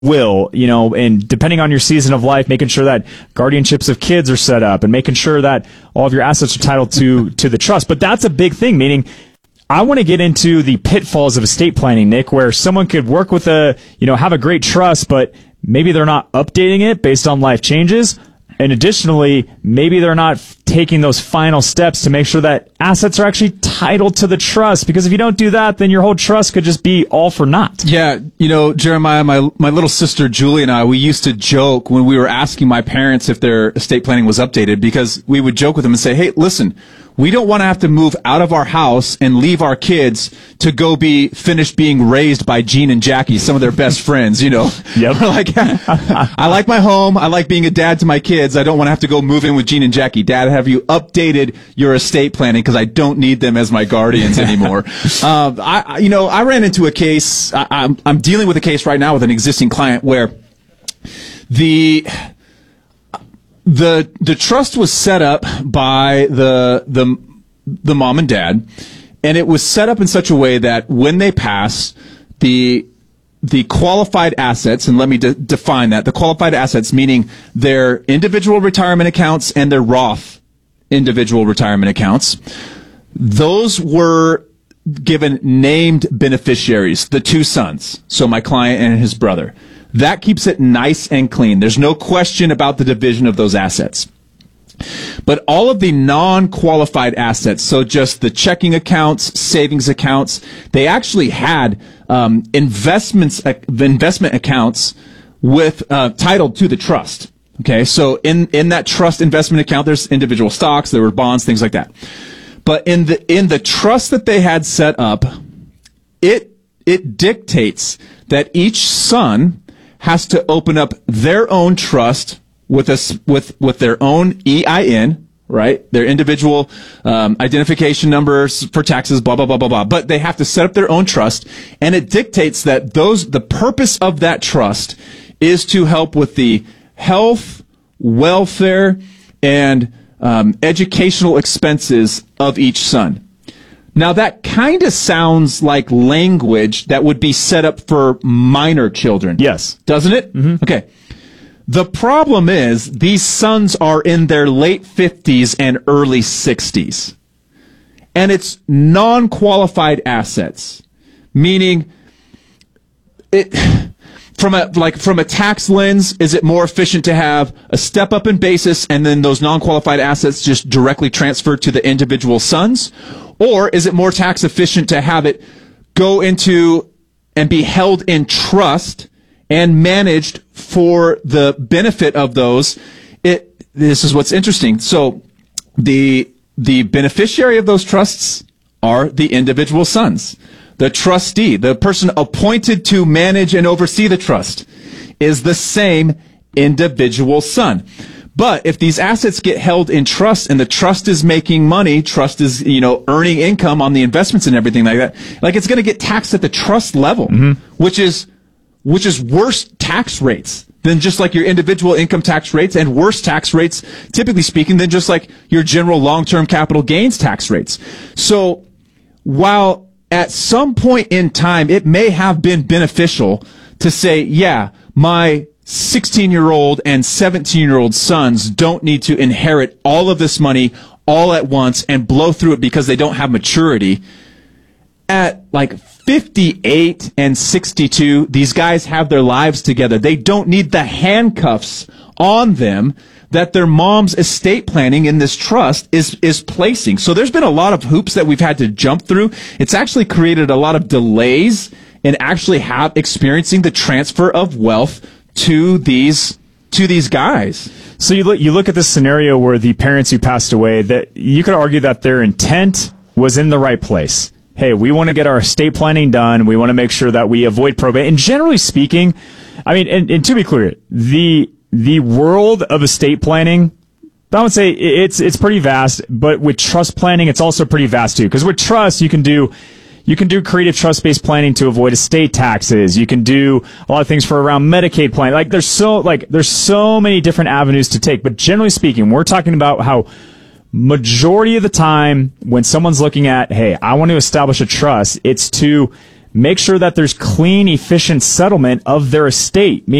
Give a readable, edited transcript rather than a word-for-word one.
will, and depending on your season of life, making sure that guardianships of kids are set up and making sure that all of your assets are titled to the trust. But that's a big thing, meaning I want to get into the pitfalls of estate planning, Nick, where someone could work with have a great trust, but maybe they're not updating it based on life changes. And additionally, maybe they're not taking those final steps to make sure that assets are actually titled to the trust. Because if you don't do that, then your whole trust could just be all for naught. Yeah, Jeremiah, my little sister Julie and I, we used to joke when we were asking my parents if their estate planning was updated, because we would joke with them and say, hey, listen, we don't want to have to move out of our house and leave our kids to go be finished being raised by Gene and Jackie, some of their best friends, Yep. We're like, I like my home. I like being a dad to my kids. I don't want to have to go move in with Gene and Jackie. Dad, have you updated your estate planning? Because I don't need them as my guardians anymore. I ran into a case. I'm dealing with a case right now with an existing client where the trust was set up by the mom and dad, and it was set up in such a way that when they pass, the qualified assets, and let me define that, the qualified assets meaning their individual retirement accounts and their Roth individual retirement accounts, those were given named beneficiaries, the two sons, so my client and his brother. That keeps it nice and clean. There's no question about the division of those assets. But all of the non-qualified assets, so just the checking accounts, savings accounts, they actually had investment accounts with titled to the trust. Okay, so in that trust investment account, there's individual stocks, there were bonds, things like that. But in the trust that they had set up, it dictates that each son has to open up their own trust with their own EIN, right? Their individual identification numbers for taxes, blah blah blah blah blah. But they have to set up their own trust, and it dictates that the purpose of that trust is to help with the health, welfare, and educational expenses of each son. Now that kind of sounds like language that would be set up for minor children. Yes. Doesn't it? Mm-hmm. Okay. The problem is these sons are in their late 50s and early 60s. And it's non-qualified assets, meaning from a tax lens, is it more efficient to have a step up in basis and then those non-qualified assets just directly transferred to the individual sons? Or is it more tax efficient to have it go into and be held in trust and managed for the benefit of those? This is what's interesting. So the beneficiary of those trusts are the individual sons. The trustee, the person appointed to manage and oversee the trust, is the same individual son. But if these assets get held in trust and the trust is making money, trust is, earning income on the investments and everything like that, like it's going to get taxed at the trust level, which is worse tax rates than just like your individual income tax rates, and worse tax rates, typically speaking, than just like your general long-term capital gains tax rates. So while at some point in time it may have been beneficial to say, yeah, my 16-year-old and 17-year-old sons don't need to inherit all of this money all at once and blow through it because they don't have maturity. At like 58 and 62, these guys have their lives together. They don't need the handcuffs on them that their mom's estate planning in this trust is placing. So there's been a lot of hoops that we've had to jump through. It's actually created a lot of delays in actually experiencing the transfer of wealth to these guys. So you look at this scenario where the parents who passed away, that you could argue that their intent was in the right place. Hey, we want to get our estate planning done. We want to make sure that we avoid probate. And generally speaking, I mean, and to be clear, the world of estate planning, I would say it's pretty vast, but with trust planning, it's also pretty vast too. Because with trust, you can do creative trust-based planning to avoid estate taxes. You can do a lot of things for around Medicaid planning. There's so many different avenues to take. But generally speaking, we're talking about how majority of the time when someone's looking at, hey, I want to establish a trust, it's to make sure that there's clean, efficient settlement of their estate.